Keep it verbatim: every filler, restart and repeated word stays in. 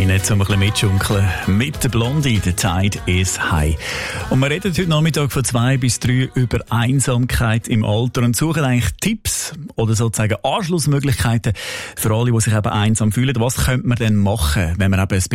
rein, um ein bisschen mitschunkeln. Mit der Blondie, der Tide is High. Und wir reden heute Nachmittag von zwei bis drei über Einsamkeit im Alter und suchen eigentlich Tipps oder sozusagen Anschlussmöglichkeiten für alle, die sich eben einsam fühlen. Was könnte man denn machen, wenn man eben ein